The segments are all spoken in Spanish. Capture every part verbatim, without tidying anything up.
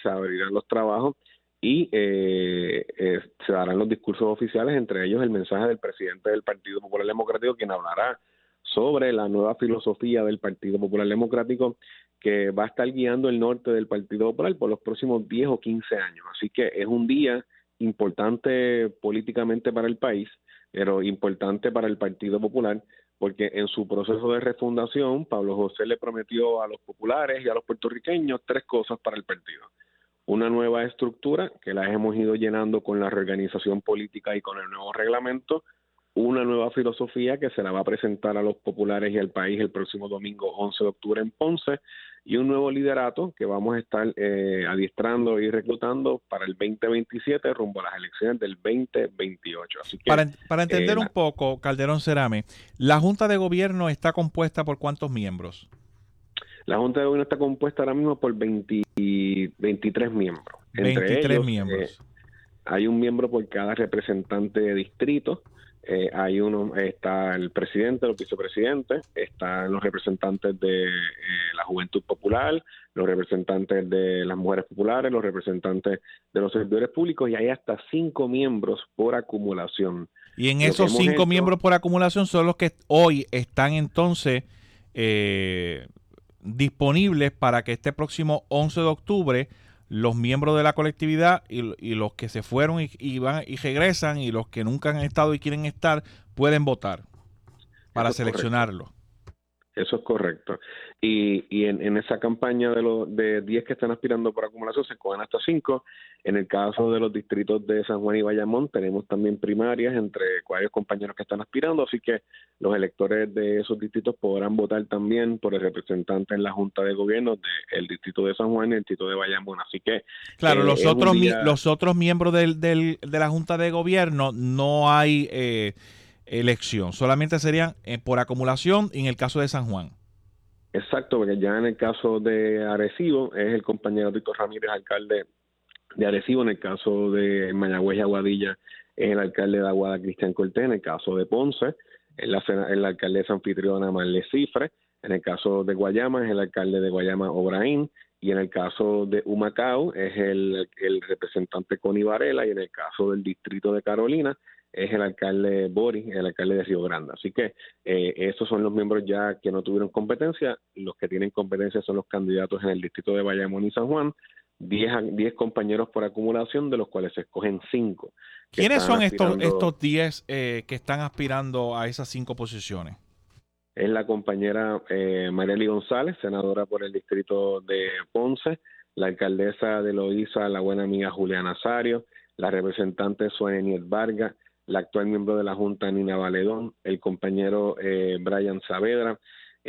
se abrirán los trabajos y eh, eh, se darán los discursos oficiales, entre ellos el mensaje del presidente del Partido Popular Democrático, quien hablará sobre la nueva filosofía del Partido Popular Democrático que va a estar guiando el norte del Partido Popular por los próximos diez o quince años. Así que es un día importante políticamente para el país, pero importante para el Partido Popular, porque en su proceso de refundación, Pablo José le prometió a los populares y a los puertorriqueños tres cosas para el partido. Una nueva estructura, que la hemos ido llenando con la reorganización política y con el nuevo reglamento, una nueva filosofía que se la va a presentar a los populares y al país el próximo domingo once de octubre en Ponce, y un nuevo liderato que vamos a estar eh, adiestrando y reclutando para el veinte veintisiete rumbo a las elecciones del veinte veintiocho. Así que, para, para entender eh, un poco, Calderón Cerame, ¿la Junta de Gobierno está compuesta por cuántos miembros? La Junta de Gobierno está compuesta ahora mismo por veinte, veintitrés miembros. Entre veintitrés ellos, miembros. Eh, hay un miembro por cada representante de distrito. Eh, hay uno, está el presidente, los vicepresidentes, están los representantes de eh, la Juventud Popular, los representantes de las Mujeres Populares, los representantes de los servidores públicos, y hay hasta cinco miembros por acumulación. Y en Lo esos cinco hecho, miembros por acumulación son los que hoy están entonces eh, disponibles para que este próximo once de octubre los miembros de la colectividad y, y los que se fueron y, y van y regresan y los que nunca han estado y quieren estar pueden votar para seleccionarlo. Eso es correcto. Y, y en, en esa campaña de los de diez que están aspirando por acumulación se cogen hasta cinco. En el caso de los distritos de San Juan y Bayamón tenemos también primarias entre varios compañeros que están aspirando, así que los electores de esos distritos podrán votar también por el representante en la Junta de Gobierno del distrito de San Juan y el distrito de Bayamón. Así que claro, eh, los otros día... los otros miembros del, del, de la Junta de Gobierno no hay eh, elección, solamente serían eh, por acumulación en el caso de San Juan. Exacto, porque ya en el caso de Arecibo es el compañero Tito Ramírez, alcalde de Arecibo. En el caso de Mayagüez y Aguadilla es el alcalde de Aguada, Cristian Cortés. En el caso de Ponce es la, el alcalde de Anfitriona, Marle Cifre. En el caso de Guayama es el alcalde de Guayama, Obraín. Y en el caso de Humacao es el, el representante Connie Varela. Y en el caso del distrito de Carolina es el alcalde Boris, el alcalde de Río Grande. Así que eh, estos son los miembros ya que no tuvieron competencia. Los que tienen competencia son los candidatos en el distrito de Bayamón y San Juan. diez compañeros por acumulación, de los cuales se escogen cinco. ¿Quiénes son estos estos diez eh, que están aspirando a esas cinco posiciones? Es la compañera eh, Mariely González, senadora por el distrito de Ponce, la alcaldesa de Loíza, la buena amiga Juliana Nazario, la representante Sonia Niet Vargas, la actual miembro de la Junta Nina Valedón, el compañero eh, Brian Saavedra,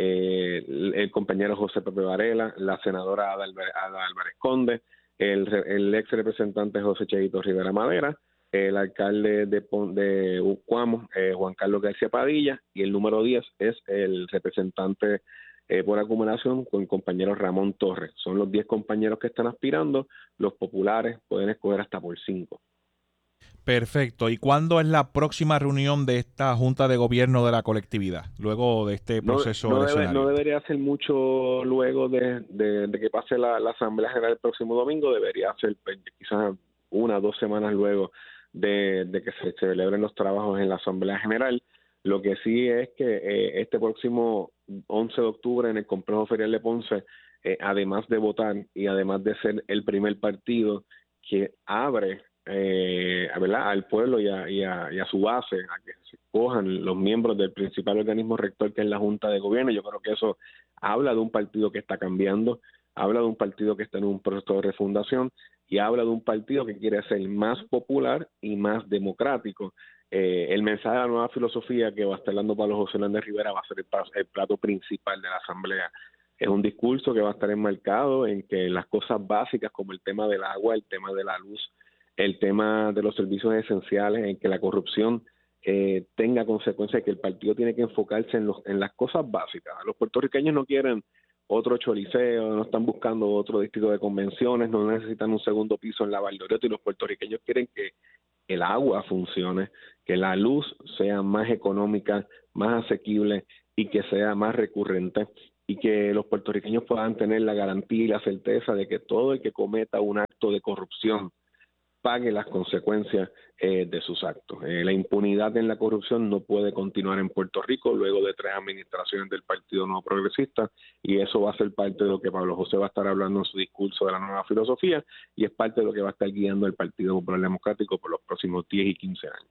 eh, el, el compañero José Pepe Varela, la senadora Ada, Alvar, Ada Álvarez Conde, el, el ex representante José Cheito Rivera Madera, el alcalde de, de Ucuamo, eh, Juan Carlos García Padilla, y el número diez es el representante eh, por acumulación con el compañero Ramón Torres. Son los diez compañeros que están aspirando. Los populares pueden escoger hasta por cinco. Perfecto. ¿Y cuándo es la próxima reunión de esta Junta de Gobierno de la colectividad, luego de este proceso no, no eleccionario? Debe, no debería ser mucho luego de, de, de que pase la, la Asamblea General el próximo domingo. Debería ser quizás una o dos semanas luego de, de que se celebren los trabajos en la Asamblea General. Lo que sí es que eh, este próximo once de octubre en el Complejo Ferial de Ponce, eh, además de votar y además de ser el primer partido que abre eh, ¿verdad? al pueblo y a, y, a, y a su base, a que se cojan los miembros del principal organismo rector, que es la Junta de Gobierno. Yo creo que eso habla de un partido que está cambiando, habla de un partido que está en un proceso de refundación y habla de un partido que quiere ser más popular y más democrático. Eh, el mensaje de la nueva filosofía que va a estar dando Pablo José Hernández Rivera va a ser el, el plato principal de la Asamblea. Es un discurso que va a estar enmarcado en que las cosas básicas como el tema del agua, el tema de la luz, el tema de los servicios esenciales, en que la corrupción eh, tenga consecuencias, que el partido tiene que enfocarse en, los, en las cosas básicas. Los puertorriqueños no quieren otro choliseo, no están buscando otro distrito de convenciones, no necesitan un segundo piso en la Valdoriotti, y los puertorriqueños quieren que el agua funcione, que la luz sea más económica, más asequible y que sea más recurrente. y que los puertorriqueños puedan tener la garantía y la certeza de que todo el que cometa un acto de corrupción pague las consecuencias eh, de sus actos. Eh, la impunidad en la corrupción no puede continuar en Puerto Rico luego de tres administraciones del Partido Nuevo Progresista, y eso va a ser parte de lo que Pablo José va a estar hablando en su discurso de la nueva filosofía, y es parte de lo que va a estar guiando el Partido Popular Democrático por los próximos diez y quince años.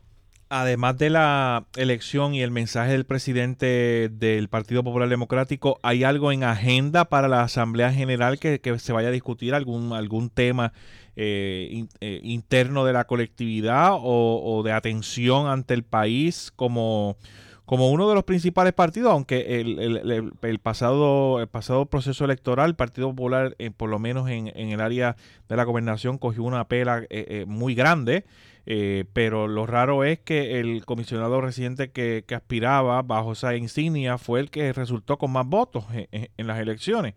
Además de la elección y el mensaje del presidente del Partido Popular Democrático, ¿hay algo en agenda para la Asamblea General que, que se vaya a discutir, algún algún tema eh, in, eh, interno de la colectividad o, o de atención ante el país como, como uno de los principales partidos? Aunque el, el, el, el pasado el pasado proceso electoral, el Partido Popular, eh, por lo menos en, en el área de la gobernación, cogió una pela eh, eh, muy grande. Eh, pero lo raro es que el comisionado residente que, que aspiraba bajo esa insignia fue el que resultó con más votos en, en, en las elecciones.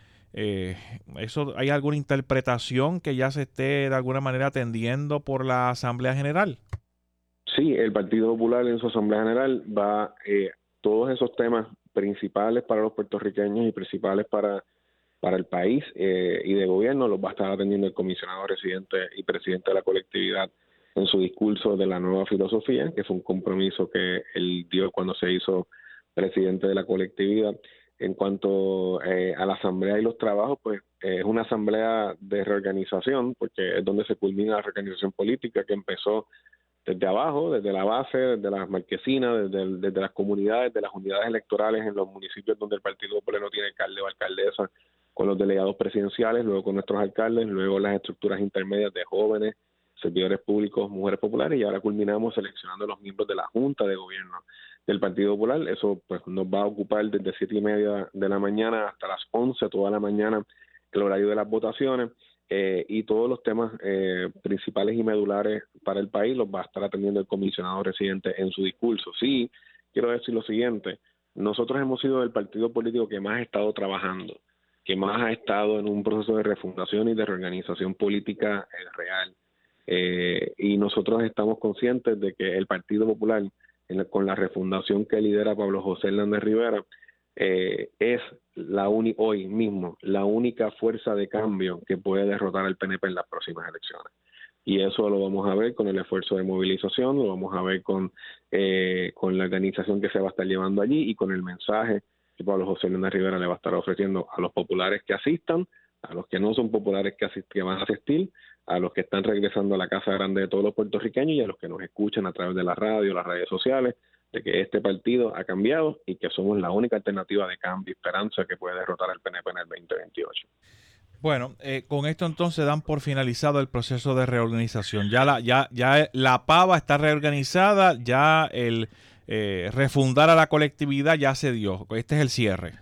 Eh, eso, ¿hay alguna interpretación que ya se esté de alguna manera atendiendo por la Asamblea General? Sí, el Partido Popular en su Asamblea General va eh, todos esos temas principales para los puertorriqueños y principales para, para el país eh, y de gobierno los va a estar atendiendo el comisionado residente y presidente de la colectividad en su discurso de la nueva filosofía, que fue un compromiso que él dio cuando se hizo presidente de la colectividad. En cuanto eh, a la asamblea y los trabajos, pues eh, es una asamblea de reorganización, porque es donde se culmina la reorganización política que empezó desde abajo, desde la base, desde las marquesinas, desde, desde las comunidades, de las unidades electorales en los municipios donde el Partido Popular no tiene alcalde o alcaldesa, con los delegados presidenciales, luego con nuestros alcaldes, luego las estructuras intermedias de jóvenes, servidores públicos, mujeres populares, y ahora culminamos seleccionando los miembros de la Junta de Gobierno del Partido Popular. Eso pues nos va a ocupar desde siete y media de la mañana hasta las once, toda la mañana, el horario de las votaciones, eh, y todos los temas eh, principales y medulares para el país los va a estar atendiendo el comisionado residente en su discurso. Sí, quiero decir lo siguiente: nosotros hemos sido el partido político que más ha estado trabajando, que más ha estado en un proceso de refundación y de reorganización política eh, real. Eh, y nosotros estamos conscientes de que el Partido Popular, en la, con la refundación que lidera Pablo José Hernández Rivera, eh, es la uni, hoy mismo la única fuerza de cambio que puede derrotar al P N P en las próximas elecciones. Y eso lo vamos a ver con el esfuerzo de movilización, lo vamos a ver con, eh, con la organización que se va a estar llevando allí y con el mensaje que Pablo José Hernández Rivera le va a estar ofreciendo a los populares que asistan, a los que no son populares que, asist- que van a asistir, a los que están regresando a la casa grande de todos los puertorriqueños y a los que nos escuchan a través de la radio, las redes sociales, de que este partido ha cambiado y que somos la única alternativa de cambio y esperanza que puede derrotar al P N P en el veinte veintiocho. Bueno, eh, con esto entonces dan por finalizado el proceso de reorganización. Ya la, ya, ya la pava está reorganizada, ya el eh, refundar a la colectividad ya se dio. Este es el cierre.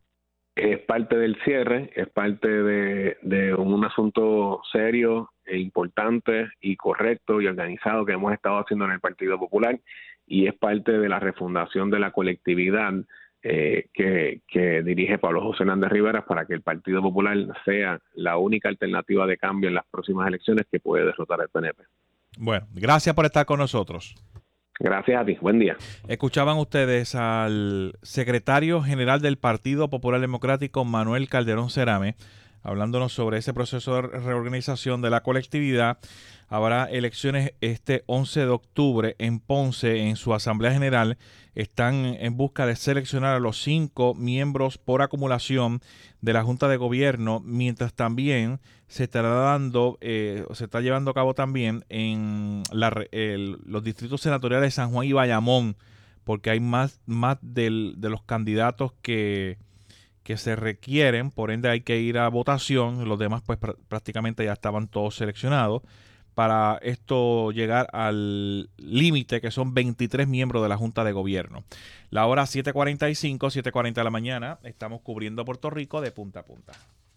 Es parte del cierre, es parte de, de un asunto serio e importante y correcto y organizado que hemos estado haciendo en el Partido Popular, y es parte de la refundación de la colectividad eh, que, que dirige Pablo José Hernández Rivera para que el Partido Popular sea la única alternativa de cambio en las próximas elecciones que puede derrotar al P N P. Bueno, gracias por estar con nosotros. Gracias a ti, buen día. Escuchaban ustedes al secretario general del Partido Popular Democrático, Manuel Calderón Cerame, hablándonos sobre ese proceso de reorganización de la colectividad. Habrá elecciones este once de octubre en Ponce, en su Asamblea General. Están en busca de seleccionar a los cinco miembros por acumulación de la Junta de Gobierno, mientras también se estará dando, eh, se está llevando a cabo también en la, el, los distritos senatoriales de San Juan y Bayamón, porque hay más, más del, de los candidatos que, que se requieren, por ende hay que ir a votación. Los demás pues pr- prácticamente ya estaban todos seleccionados. Para esto llegar al límite, que son veintitrés miembros de la Junta de Gobierno. La hora siete cuarenta y cinco, siete cuarenta de la mañana, estamos cubriendo Puerto Rico de punta a punta.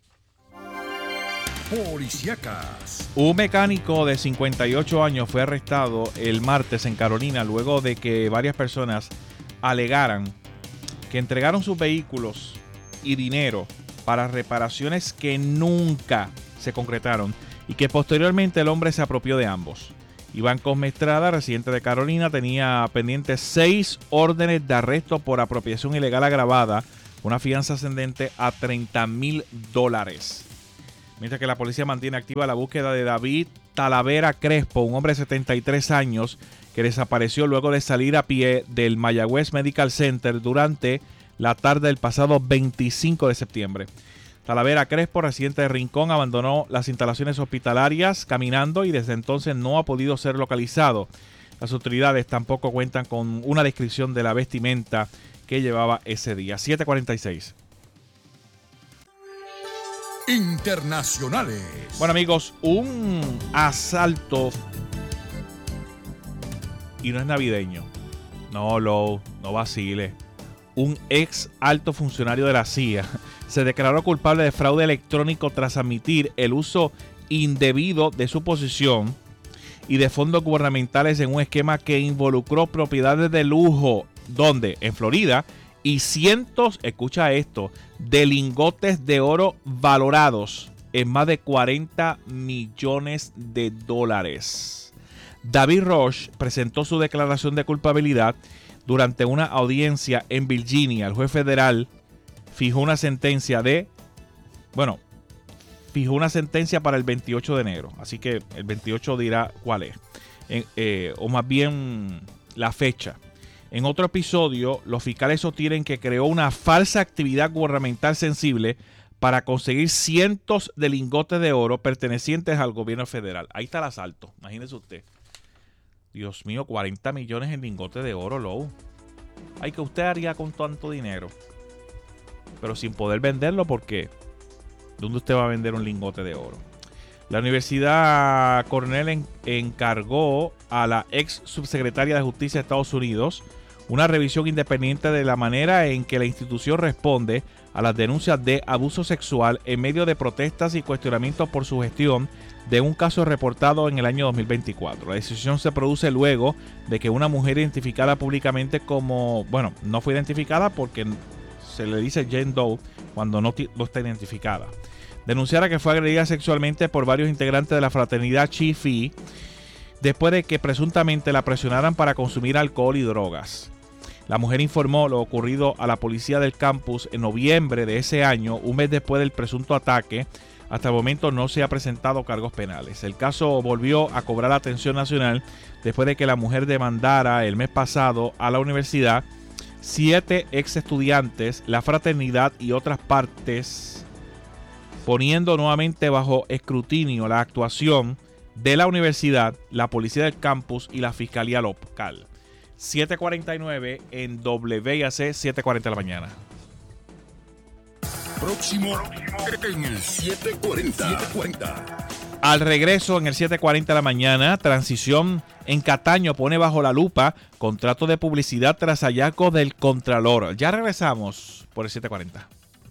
Policíacas. Un mecánico de cincuenta y ocho años fue arrestado el martes en Carolina luego de que varias personas alegaran que entregaron sus vehículos y dinero para reparaciones que nunca se concretaron y que posteriormente el hombre se apropió de ambos. Iván Cosme Estrada, residente de Carolina, tenía pendientes seis órdenes de arresto por apropiación ilegal agravada una fianza ascendente a treinta mil dólares. Mientras que la policía mantiene activa la búsqueda de David Talavera Crespo, un hombre de setenta y tres años que desapareció luego de salir a pie del Mayagüez Medical Center durante la tarde del pasado veinticinco de septiembre. Talavera Crespo, residente de Rincón, abandonó las instalaciones hospitalarias caminando y desde entonces no ha podido ser localizado. Las autoridades tampoco cuentan con una descripción de la vestimenta que llevaba ese día. siete cuarenta y seis. Internacionales. Bueno, amigos, un asalto y no es navideño. No, lo, no vacile. Un ex alto funcionario de la C I A se declaró culpable de fraude electrónico tras admitir el uso indebido de su posición y de fondos gubernamentales en un esquema que involucró propiedades de lujo, donde en Florida, y cientos, escucha esto, de lingotes de oro valorados en más de cuarenta millones de dólares. David Roche presentó su declaración de culpabilidad durante una audiencia en Virginia. El juez federal fijó una sentencia de, bueno, fijó una sentencia para el veintiocho de enero. Así que el veintiocho dirá cuál es, eh, eh, o más bien la fecha. En otro episodio, los fiscales sostienen que creó una falsa actividad gubernamental sensible para conseguir cientos de lingotes de oro pertenecientes al gobierno federal. Ahí está el asalto, imagínese usted. Dios mío, cuarenta millones en lingotes de oro, Low. Ay, ¿qué usted haría con tanto dinero? Pero sin poder venderlo, ¿por qué? ¿Dónde usted va a vender un lingote de oro? La Universidad Cornell en, encargó a la ex subsecretaria de Justicia de Estados Unidos una revisión independiente de la manera en que la institución responde a las denuncias de abuso sexual en medio de protestas y cuestionamientos por su gestión de un caso reportado en el año dos mil veinticuatro. La decisión se produce luego de que una mujer identificada públicamente como, bueno, no fue identificada porque se le dice Jane Doe cuando no, no está identificada, denunciara que fue agredida sexualmente por varios integrantes de la fraternidad Chi Phi después de que presuntamente la presionaran para consumir alcohol y drogas. La mujer informó lo ocurrido a la policía del campus en noviembre de ese año, un mes después del presunto ataque. Hasta el momento no se ha presentado cargos penales. El caso volvió a cobrar atención nacional después de que la mujer demandara el mes pasado a la universidad, siete ex estudiantes, la fraternidad y otras partes, poniendo nuevamente bajo escrutinio la actuación de la universidad, la policía del campus y la fiscalía local. siete cuarenta y nueve en W I A C, siete cuarenta de la mañana. Próximo en el siete cuarenta. Al regreso en el siete cuarenta de la mañana, Transición en Cataño pone bajo la lupa contrato de publicidad tras hallazgo del Contralor. Ya regresamos por el siete cuarenta.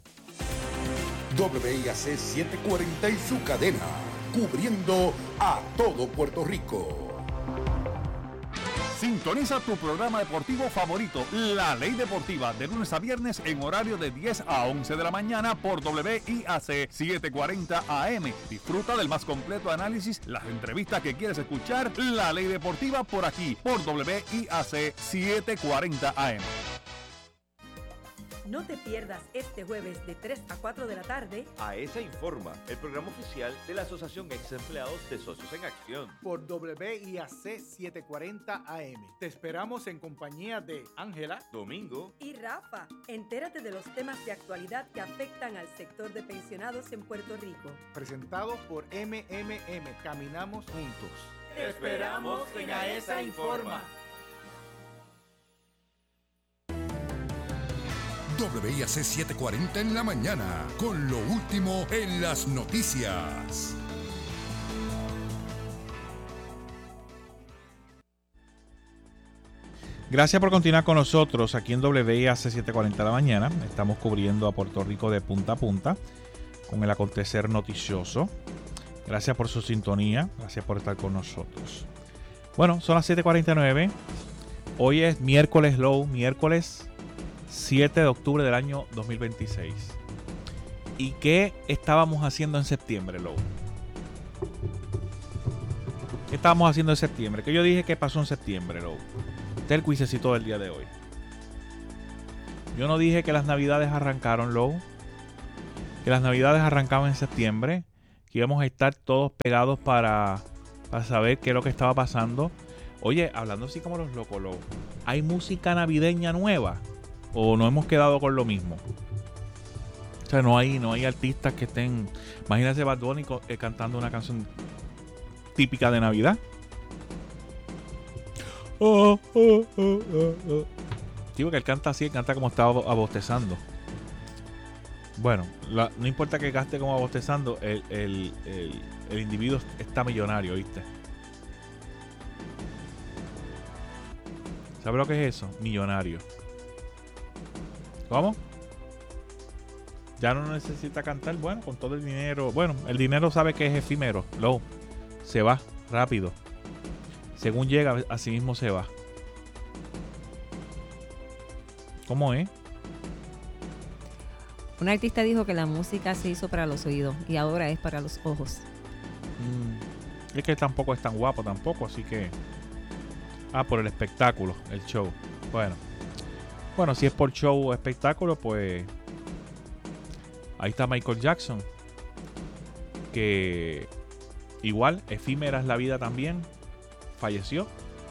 W I A C siete cuarenta y su cadena, cubriendo a todo Puerto Rico. Sintoniza tu programa deportivo favorito, La Ley Deportiva, de lunes a viernes en horario de diez a once de la mañana por W I A C setecientos cuarenta A M. Disfruta del más completo análisis, las entrevistas que quieres escuchar, La Ley Deportiva por aquí, por W I A C setecientos cuarenta A M. No te pierdas este jueves de tres a cuatro de la tarde A E S A Informa, el programa oficial de la Asociación Ex Empleados de Socios en Acción. Por W I A C setecientos cuarenta A M. Te esperamos en compañía de Ángela, Domingo y Rafa. Entérate de los temas de actualidad que afectan al sector de pensionados en Puerto Rico. Presentado por M M M. Caminamos juntos. Te esperamos en A E S A Informa. W I A C setecientos cuarenta en la mañana, con lo último en las noticias. Gracias por continuar con nosotros aquí en W I A C setecientos cuarenta de la mañana. Estamos cubriendo a Puerto Rico de punta a punta con el acontecer noticioso. Gracias por su sintonía, gracias por estar con nosotros. Bueno, son las siete cuarenta y nueve. Hoy es miércoles low, miércoles siete de octubre del año dos mil veintiséis. ¿Y qué estábamos haciendo en septiembre, Low? ¿Qué estábamos haciendo en septiembre? Que yo dije que pasó en septiembre, Low. Este es el cuisecito del día de hoy. Yo no dije que las navidades arrancaron, Low. Que las navidades arrancaban en septiembre. Que íbamos a estar todos pegados para, para saber qué es lo que estaba pasando. Oye, hablando así como los locos, Low, ¿hay música navideña nueva? ¿O no hemos quedado con lo mismo? O sea, no hay, no hay artistas que estén... Imagínate Bad Bunny eh, cantando una canción típica de Navidad. Oh, oh, oh, oh, oh. Digo que él canta así, él canta como estaba abostezando. Bueno, la, no importa que gaste como abostezando, el, el, el, el individuo está millonario, ¿viste? ¿Sabe lo que es eso? Millonario. ¿Cómo? Ya no necesita cantar. Bueno, con todo el dinero. Bueno, el dinero sabe que es efímero. Luego se va rápido. Según llega, así mismo se va. ¿Cómo es? Un artista dijo que la música se hizo para los oídos y ahora es para los ojos. Mm, es que tampoco es tan guapo tampoco, así que... Ah, por el espectáculo, el show. Bueno. Bueno, si es por show o espectáculo, pues... Ahí está Michael Jackson. Que... Igual, efímera es la vida también. Falleció.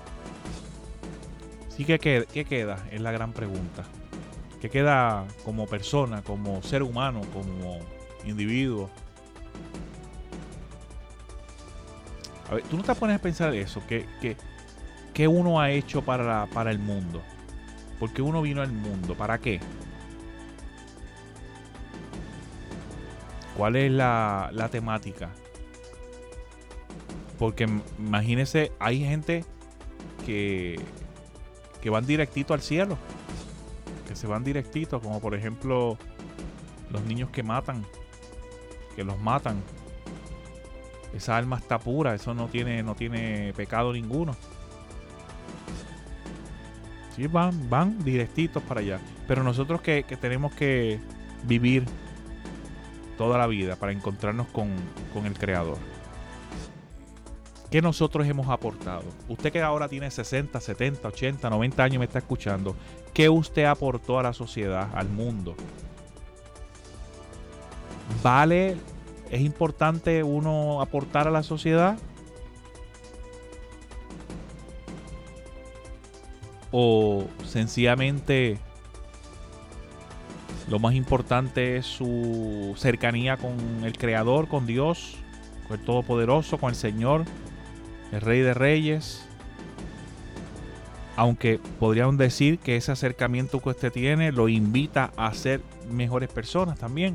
Sí, que queda, ¿qué queda? Es la gran pregunta. ¿Qué queda como persona, como ser humano, como individuo? A ver, tú no te pones a pensar eso. ¿Qué, qué, qué uno ha hecho para, para el mundo? ¿Por qué uno vino al mundo? ¿Para qué? ¿Cuál es la, la temática? Porque imagínese, hay gente que, que van directito al cielo. Que se van directito, como por ejemplo los niños que matan, que los matan. Esa alma está pura, eso no tiene, no tiene pecado ninguno. Sí, van, van directitos para allá. Pero nosotros que, que tenemos que vivir toda la vida para encontrarnos con, con el Creador. ¿Qué nosotros hemos aportado? Usted que ahora tiene sesenta, setenta, ochenta, noventa años y me está escuchando, ¿qué usted aportó a la sociedad, al mundo? ¿Vale? ¿Es importante uno aportar a la sociedad? ¿O sencillamente lo más importante es su cercanía con el Creador, con Dios, con el Todopoderoso, con el Señor, el Rey de Reyes? Aunque podrían decir que ese acercamiento que usted tiene lo invita a ser mejores personas también.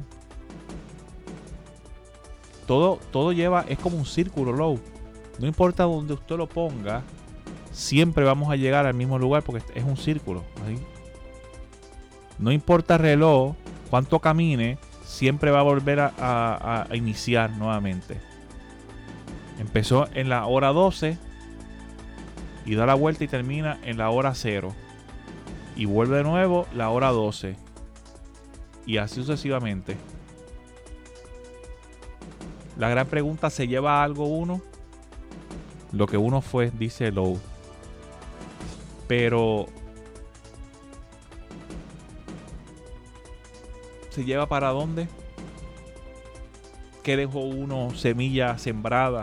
Todo, todo lleva, es como un círculo, Low. No importa donde usted lo ponga, siempre vamos a llegar al mismo lugar porque es un círculo. ¿Sí? No importa el reloj, cuánto camine, siempre va a volver a, a, a iniciar nuevamente. Empezó en la hora doce y da la vuelta y termina en la hora cero. Y vuelve de nuevo la hora doce. Y así sucesivamente. La gran pregunta, ¿se lleva algo uno? Lo que uno fue, dice Lowe. Pero ¿se lleva para dónde? ¿Qué dejó uno? Semilla sembrada.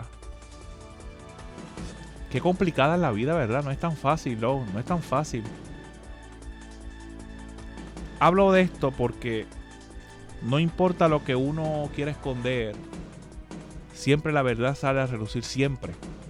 Qué complicada es la vida, ¿verdad? No es tan fácil, Lowe. No es tan fácil. Hablo de esto porque no importa lo que uno quiera esconder, siempre la verdad sale a relucir, siempre.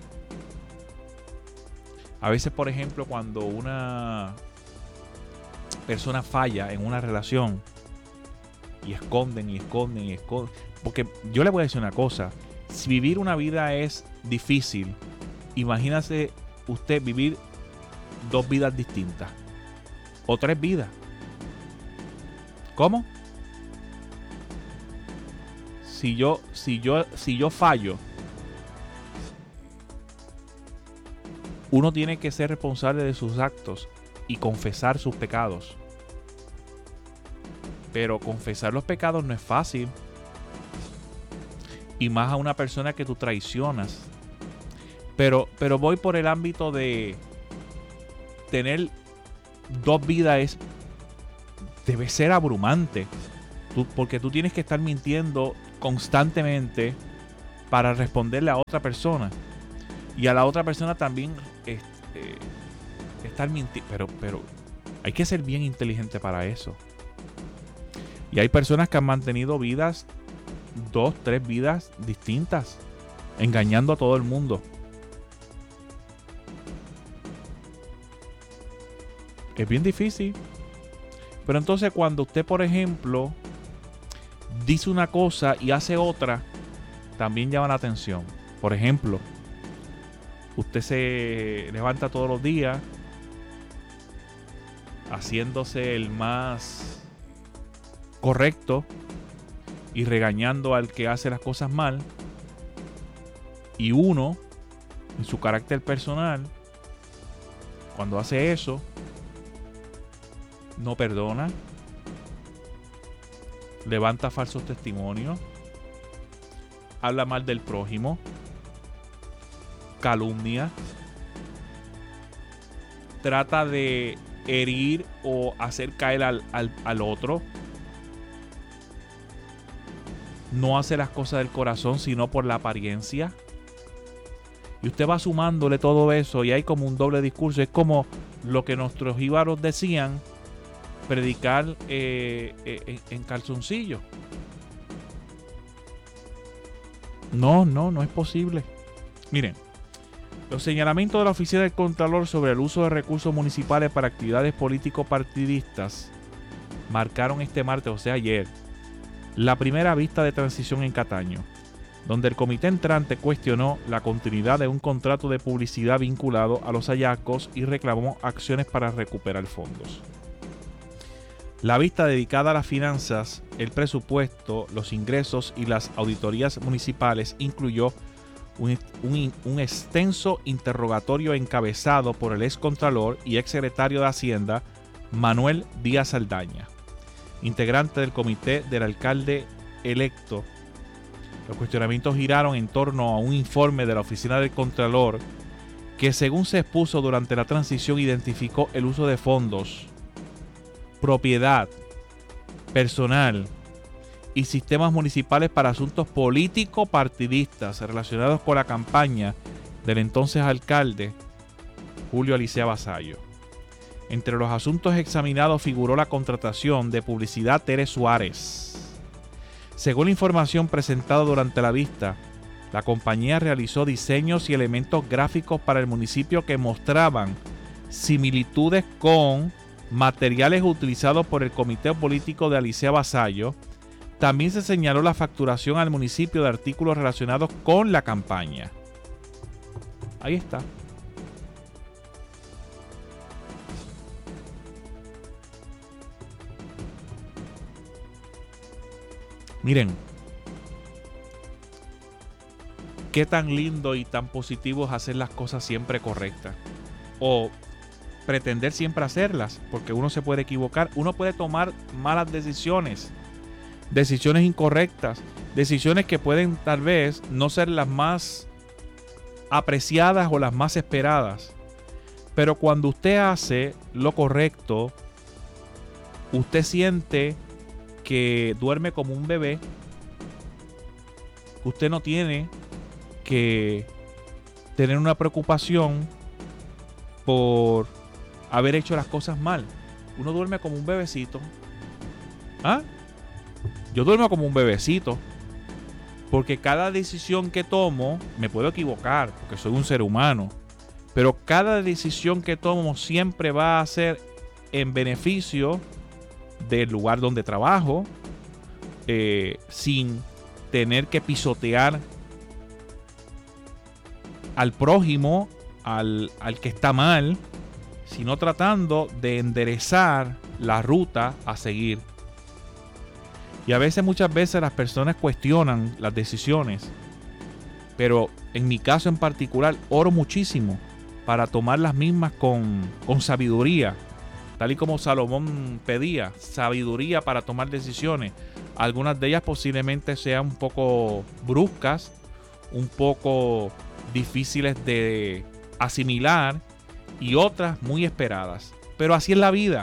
A veces, por ejemplo, cuando una persona falla en una relación y esconden y esconden y esconden. Porque yo le voy a decir una cosa. Si vivir una vida es difícil, imagínese usted vivir dos vidas distintas. O tres vidas. ¿Cómo? Si yo, si yo, si yo fallo, uno tiene que ser responsable de sus actos y confesar sus pecados. Pero confesar los pecados no es fácil. Y más a una persona que tú traicionas. Pero, pero voy por el ámbito de tener dos vidas es debe ser abrumante. Tú, porque tú tienes que estar mintiendo constantemente para responderle a otra persona. Y a la otra persona también este, estar mintiendo. Pero, pero hay que ser bien inteligente para eso. Y hay personas que han mantenido vidas, dos, tres vidas distintas, engañando a todo el mundo. Es bien difícil. Pero entonces cuando usted, por ejemplo, dice una cosa y hace otra, también llama la atención. Por ejemplo, usted se levanta todos los días haciéndose el más correcto y regañando al que hace las cosas mal. Y uno, en su carácter personal, cuando hace eso, no perdona, levanta falsos testimonios, habla mal del prójimo, calumnia, trata de herir o hacer caer al, al, al otro, no hace las cosas del corazón sino por la apariencia. Y usted va sumándole todo eso y hay como un doble discurso. Es como lo que nuestros jíbaros decían, predicar eh, eh, en, en calzoncillo. No, no, no es posible. Miren, los señalamientos de la Oficina del Contralor sobre el uso de recursos municipales para actividades político-partidistas marcaron este martes, o sea ayer, la primera vista de transición en Cataño, donde el comité entrante cuestionó la continuidad de un contrato de publicidad vinculado a los hallazgos y reclamó acciones para recuperar fondos. La vista dedicada a las finanzas, el presupuesto, los ingresos y las auditorías municipales incluyó un, un, un extenso interrogatorio encabezado por el excontralor y exsecretario de Hacienda, Manuel Díaz Saldaña, integrante del comité del alcalde electo. Los cuestionamientos giraron en torno a un informe de la Oficina del Contralor que, según se expuso durante la transición, identificó el uso de fondos, propiedad, personal y sistemas municipales para asuntos político-partidistas relacionados con la campaña del entonces alcalde Julio Alicea Basallo. Entre los asuntos examinados figuró la contratación de publicidad Tere Suárez. Según la información presentada durante la vista, la compañía realizó diseños y elementos gráficos para el municipio que mostraban similitudes con materiales utilizados por el comité político de Alicea Basallo. También se señaló la facturación al municipio de artículos relacionados con la campaña. Ahí está. Miren, qué tan lindo y tan positivo es hacer las cosas siempre correctas. O pretender siempre hacerlas, porque uno se puede equivocar, uno puede tomar malas decisiones, decisiones incorrectas, decisiones que pueden tal vez no ser las más apreciadas o las más esperadas. Pero cuando usted hace lo correcto, usted siente que duerme como un bebé. Usted no tiene que tener una preocupación por haber hecho las cosas mal. Uno duerme como un bebecito. ¿Ah? Yo duermo como un bebecito. Porque cada decisión que tomo, me puedo equivocar, porque soy un ser humano. Pero cada decisión que tomo siempre va a ser en beneficio del lugar donde trabajo, eh, sin tener que pisotear al prójimo, al, al que está mal, sino tratando de enderezar la ruta a seguir. Y a veces, muchas veces, las personas cuestionan las decisiones, pero en mi caso en particular, oro muchísimo para tomar las mismas con, con sabiduría, tal y como Salomón pedía, sabiduría para tomar decisiones. Algunas de ellas posiblemente sean un poco bruscas, un poco difíciles de asimilar y otras muy esperadas. Pero así es la vida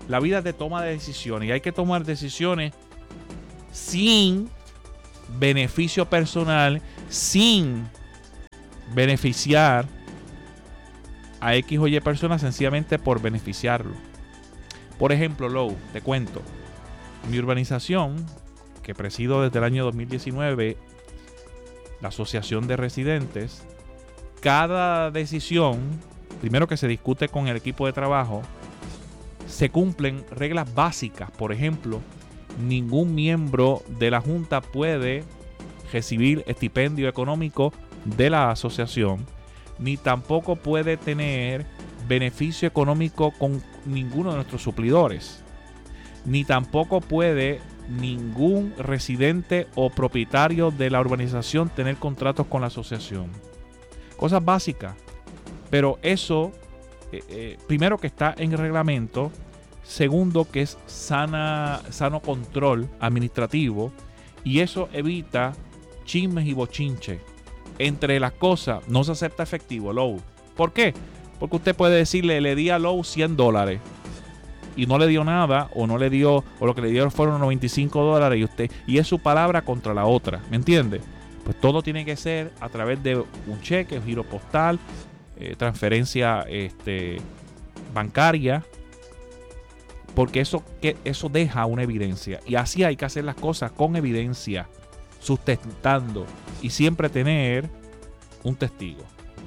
La vida es de toma de decisiones y hay que tomar decisiones sin beneficio personal, sin beneficiar a X o Y personas sencillamente por beneficiarlo. Por ejemplo, Lou, te cuento, mi urbanización, que presido desde el año dos mil diecinueve, la Asociación de Residentes, cada decisión, primero que se discute con el equipo de trabajo, se cumplen reglas básicas. Por ejemplo, ningún miembro de la Junta puede recibir estipendio económico de la asociación, ni tampoco puede tener beneficio económico con ninguno de nuestros suplidores, ni tampoco puede ningún residente o propietario de la urbanización tener contratos con la asociación. Cosas básicas, pero eso, eh, eh, primero que está en el reglamento, segundo que es sana, sano control administrativo, y eso evita chismes y bochinches. Entre las cosas, no se acepta efectivo, Lou. ¿Por qué? Porque usted puede decirle, le di a Lou cien dólares y no le dio nada, o no le dio, o lo que le dio fueron noventa y cinco dólares, y usted, y es su palabra contra la otra, ¿me entiende? Pues todo tiene que ser a través de un cheque, un giro postal, eh, transferencia este, bancaria, porque eso, que, eso deja una evidencia, y así hay que hacer las cosas con evidencia, sustentando, y siempre tener un testigo.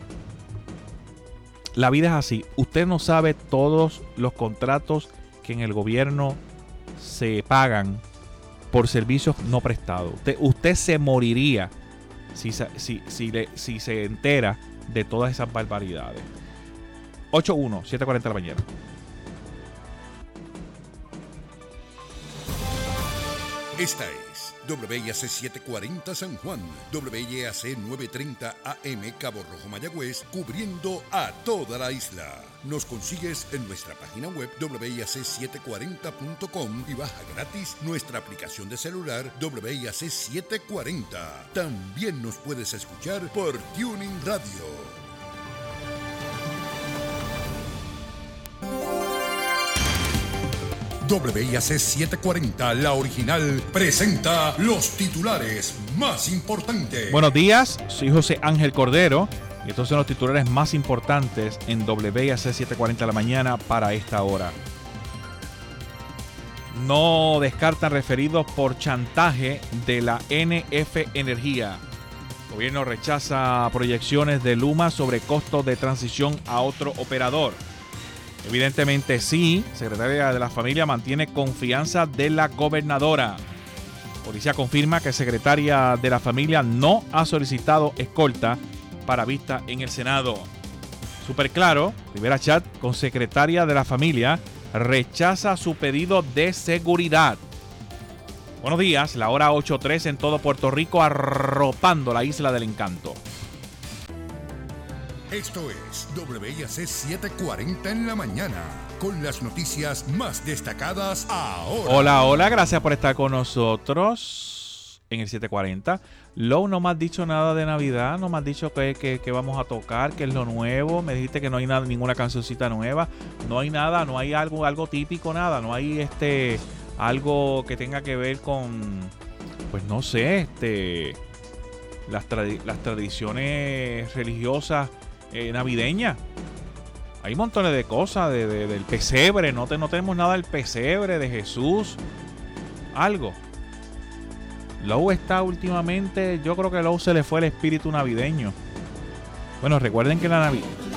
La vida es así. Usted no sabe todos los contratos que en el gobierno se pagan por servicios no prestados. Usted, usted se moriría si, si, si, le, si se entera de todas esas barbaridades. ocho uno, siete cuarenta de la mañana. Esta es W I A C setecientos cuarenta San Juan, W I A C novecientos treinta A M Cabo Rojo Mayagüez, cubriendo a toda la isla. Nos consigues en nuestra página web W I A C setecientos cuarenta punto com y baja gratis nuestra aplicación de celular W I A C setecientos cuarenta. También nos puedes escuchar por Tuning Radio. W I A C setecientos cuarenta, la original, presenta los titulares más importantes. Buenos días, soy José Ángel Cordero y estos son los titulares más importantes en W I A C setecientos cuarenta de la mañana para esta hora. No descartan referidos por chantaje de la N F Energía. El gobierno rechaza proyecciones de Luma sobre costos de transición a otro operador. Evidentemente sí, Secretaria de la Familia mantiene confianza de la gobernadora. Policía confirma que Secretaria de la Familia no ha solicitado escolta para vista en el Senado. Súper claro, Rivera Chat con Secretaria de la Familia rechaza su pedido de seguridad. Buenos días, la hora ocho tres en todo Puerto Rico, arropando la Isla del Encanto. Esto es W I A C setecientos cuarenta en la mañana, con las noticias más destacadas ahora. Hola, hola, gracias por estar con nosotros en el setecientos cuarenta. Lou, no me has dicho nada de Navidad, no me has dicho que, que, que vamos a tocar, que es lo nuevo. Me dijiste que no hay nada, ninguna cancioncita nueva. No hay nada, no hay algo, algo típico, nada. No hay este algo que tenga que ver con, pues no sé, este las, tradi- las tradiciones religiosas Eh, navideña. Hay montones de cosas de, de, del pesebre. No, te, no tenemos nada del pesebre de Jesús. Algo. Lou está últimamente. Yo creo que a Lou se le fue el espíritu navideño. Bueno, recuerden que la Navidad.